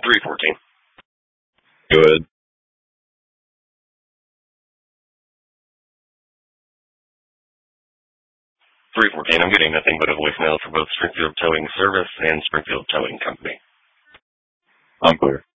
314. Go ahead. 314. I'm getting nothing but a voicemail for both Springfield Towing Service and Springfield Towing Company. I'm clear.